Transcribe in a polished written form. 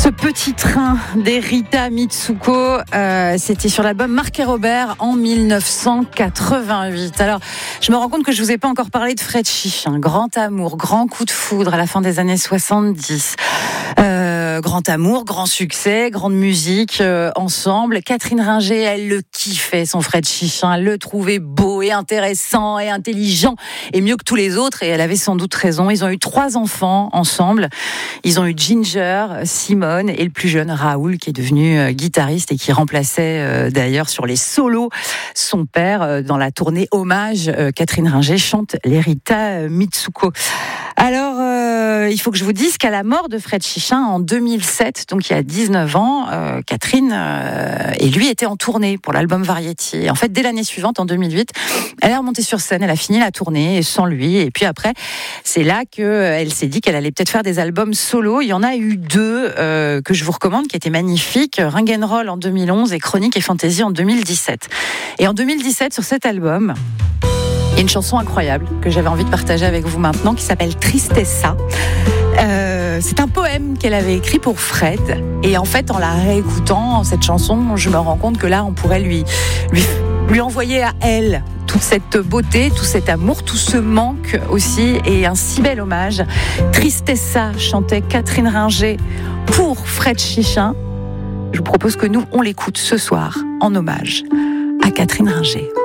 Ce petit train des Rita Mitsuko, c'était sur l'album Marc et Robert en 1988. Alors, je me rends compte que je vous ai pas encore parlé de Fred Chichin. Grand amour, grand coup de foudre à la fin des années 70. Grand amour, grand succès, grande musique ensemble. Catherine Ringer, elle le kiffait, son Fred Chichin. Elle le trouvait beau et intéressant et intelligent et mieux que tous les autres. Et elle avait sans doute raison. Ils ont eu 3 enfants ensemble. Ils ont eu Ginger, Simone et le plus jeune Raoul, qui est devenu guitariste et qui remplaçait d'ailleurs sur les solos son père dans la tournée hommage. Catherine Ringer chante les Rita Mitsuko. Alors, il faut que je vous dise qu'à la mort de Fred Chichin en 2007, donc il y a 19 ans, Catherine et lui étaient en tournée pour l'album Variety. Et en fait, dès l'année suivante, en 2008, elle est remontée sur scène, elle a fini la tournée sans lui. Et puis après, c'est là qu'elle s'est dit qu'elle allait peut-être faire des albums solo. Il y en a eu 2 que je vous recommande, qui étaient magnifiques. Ring and Roll en 2011 et Chronique et Fantasy en 2017. Et en 2017, sur cet album, il y a une chanson incroyable que j'avais envie de partager avec vous maintenant, qui s'appelle Tristessa. C'est un poème qu'elle avait écrit pour Fred. Et en fait, en la réécoutant, cette chanson, je me rends compte que là, on pourrait lui envoyer à elle toute cette beauté, tout cet amour, tout ce manque aussi, et un si bel hommage. Tristessa chantait Catherine Ringer pour Fred Chichin. Je vous propose que nous, on l'écoute ce soir en hommage à Catherine Ringer.